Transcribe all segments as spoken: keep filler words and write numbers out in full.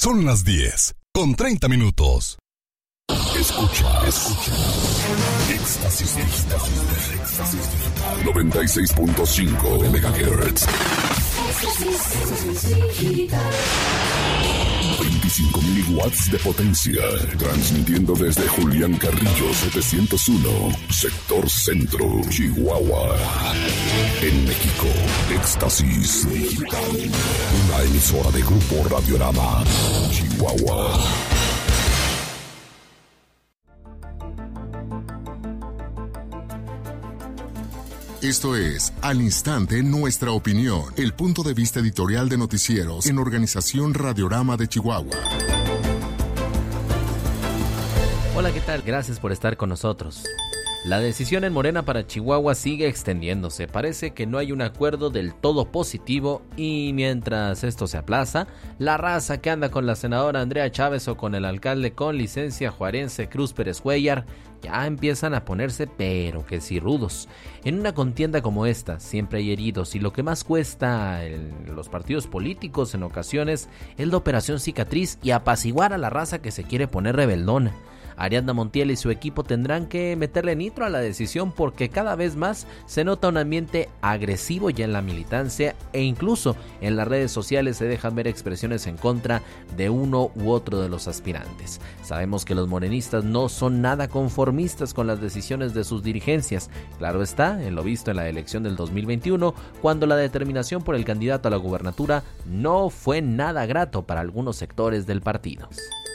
Son las diez, con treinta minutos. Escucha, escucha. Éxtasis Digital. Éxtasis Digital. noventa y seis punto cinco de megahertz. veinticinco mil watts de potencia. Transmitiendo desde Julián Carrillo setecientos uno, sector centro, Chihuahua. En México, Éxtasis Digital. Una emisora de Grupo Radiorama, Chihuahua. Esto es Al Instante Nuestra Opinión, el punto de vista editorial de noticieros en Organización Radiorama de Chihuahua. Hola, ¿qué tal? Gracias por estar con nosotros. La decisión en Morena para Chihuahua sigue extendiéndose. Parece que no hay un acuerdo del todo positivo y mientras esto se aplaza, la raza que anda con la senadora Andrea Chávez o con el alcalde con licencia juarense Cruz Pérez Cuellar ya empiezan a ponerse pero que sí rudos. En una contienda como esta siempre hay heridos y lo que más cuesta en los partidos políticos en ocasiones es la operación cicatriz y apaciguar a la raza que se quiere poner rebeldona. Ariadna Montiel y su equipo tendrán que meterle nitro a la decisión porque cada vez más se nota un ambiente agresivo ya en la militancia e incluso en las redes sociales se dejan ver expresiones en contra de uno u otro de los aspirantes. Sabemos que los morenistas no son nada conformistas con las decisiones de sus dirigencias. Claro está, en lo visto en la elección del dos mil veintiuno, cuando la determinación por el candidato a la gubernatura no fue nada grato para algunos sectores del partido.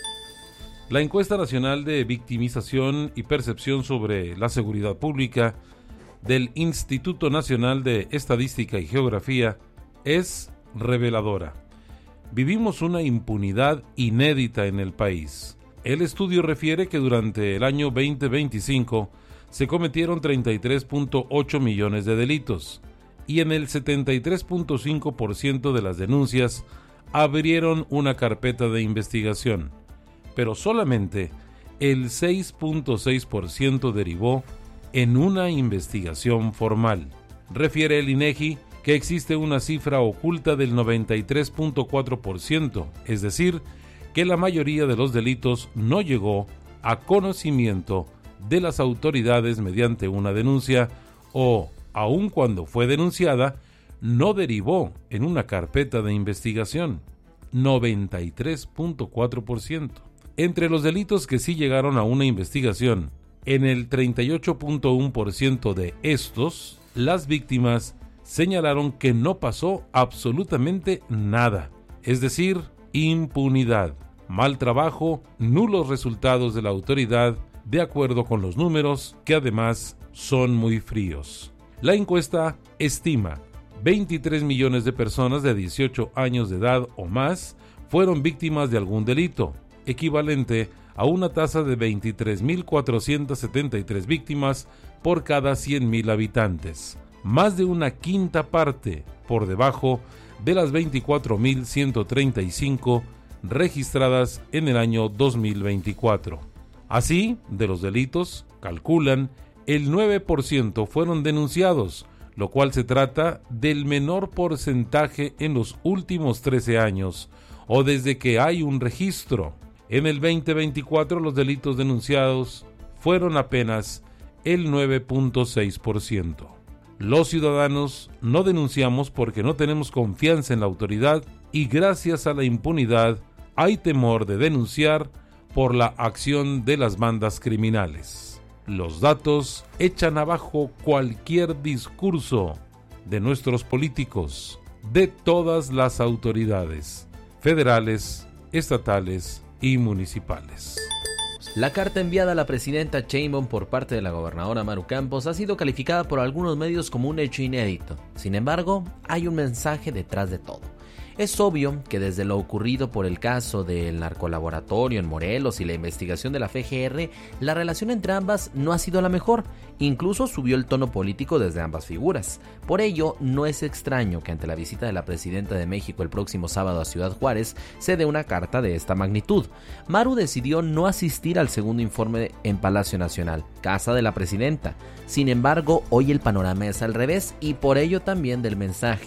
La encuesta nacional de victimización y percepción sobre la seguridad pública del Instituto Nacional de Estadística y Geografía es reveladora. Vivimos una impunidad inédita en el país. El estudio refiere que durante el año veinte veinticinco se cometieron treinta y tres punto ocho millones de delitos y en el setenta y tres punto cinco por ciento de las denuncias abrieron una carpeta de investigación, pero solamente el seis punto seis por ciento derivó en una investigación formal. Refiere el INEGI que existe una cifra oculta del noventa y tres punto cuatro por ciento, es decir, que la mayoría de los delitos no llegó a conocimiento de las autoridades mediante una denuncia o, aun cuando fue denunciada, no derivó en una carpeta de investigación. noventa y tres punto cuatro por ciento. Entre los delitos que sí llegaron a una investigación, en el treinta y ocho punto uno por ciento de estos, las víctimas señalaron que no pasó absolutamente nada, es decir, impunidad, mal trabajo, nulos resultados de la autoridad, de acuerdo con los números, que además son muy fríos. La encuesta estima veintitrés millones de personas de dieciocho años de edad o más fueron víctimas de algún delito, equivalente a una tasa de veintitrés mil cuatrocientas setenta y tres víctimas por cada cien mil habitantes, más de una quinta parte por debajo de las veinticuatro mil ciento treinta y cinco registradas en el año dos mil veinticuatro. Así, de los delitos, calculan, el nueve por ciento fueron denunciados, lo cual se trata del menor porcentaje en los últimos trece años o desde que hay un registro. En el veinte veinticuatro los delitos denunciados fueron apenas el nueve punto seis por ciento. Los ciudadanos no denunciamos porque no tenemos confianza en la autoridad y gracias a la impunidad hay temor de denunciar por la acción de las bandas criminales. Los datos echan abajo cualquier discurso de nuestros políticos, de todas las autoridades, federales, estatales y municipales. La carta enviada a la presidenta Sheinbaum por parte de la gobernadora Maru Campos ha sido calificada por algunos medios como un hecho inédito. Sin embargo, hay un mensaje detrás de todo. Es obvio que desde lo ocurrido por el caso del narcolaboratorio en Morelos y la investigación de la F G R, la relación entre ambas no ha sido la mejor. Incluso subió el tono político desde ambas figuras. Por ello, no es extraño que ante la visita de la presidenta de México el próximo sábado a Ciudad Juárez se dé una carta de esta magnitud. Maru decidió no asistir al segundo informe en Palacio Nacional, casa de la presidenta. Sin embargo, hoy el panorama es al revés y por ello también del mensaje.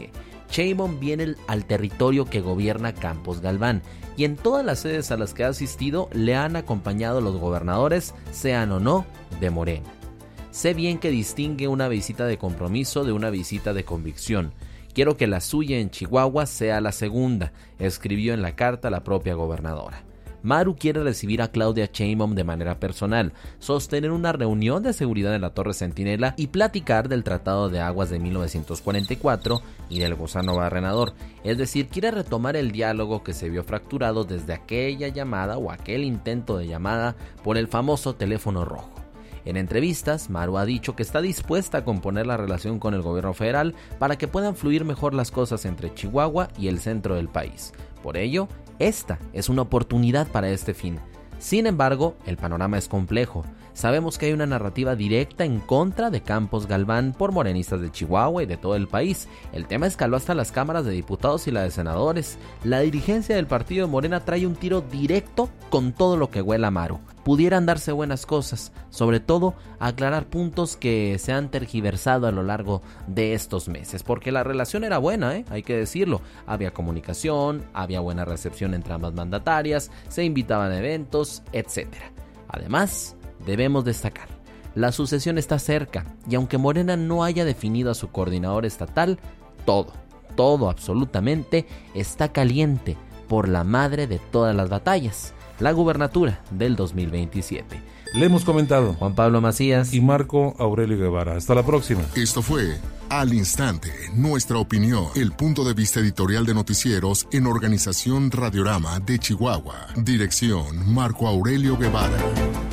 Sheinbaum viene al territorio que gobierna Campos Galván y en todas las sedes a las que ha asistido le han acompañado los gobernadores, sean o no de Morena. Sé bien que distingue una visita de compromiso de una visita de convicción. Quiero que la suya en Chihuahua sea la segunda, escribió en la carta la propia gobernadora. Maru quiere recibir a Claudia Sheinbaum de manera personal, sostener una reunión de seguridad en la Torre Centinela y platicar del Tratado de Aguas de mil novecientos cuarenta y cuatro y del gusano barrenador. Es decir, quiere retomar el diálogo que se vio fracturado desde aquella llamada o aquel intento de llamada por el famoso teléfono rojo. En entrevistas, Maru ha dicho que está dispuesta a componer la relación con el gobierno federal para que puedan fluir mejor las cosas entre Chihuahua y el centro del país. Por ello, esta es una oportunidad para este fin. Sin embargo, el panorama es complejo. Sabemos que hay una narrativa directa en contra de Campos Galván por morenistas de Chihuahua y de todo el país. El tema escaló hasta las cámaras de diputados y la de senadores. La dirigencia del partido Morena trae un tiro directo con todo lo que huela a Maru. Pudieran darse buenas cosas, sobre todo aclarar puntos que se han tergiversado a lo largo de estos meses, porque la relación era buena, ¿eh? Hay que decirlo. Había comunicación, había buena recepción entre ambas mandatarias, se invitaban a eventos, etcétera. Además, debemos destacar, la sucesión está cerca y aunque Morena no haya definido a su coordinador estatal, todo, todo absolutamente está caliente por la madre de todas las batallas, la gubernatura del dos mil veintisiete. Le hemos comentado Juan Pablo Macías y Marco Aurelio Guevara. Hasta la próxima. Esto fue Al Instante, nuestra opinión, el punto de vista editorial de noticieros en Organización Radiorama de Chihuahua. Dirección Marco Aurelio Guevara.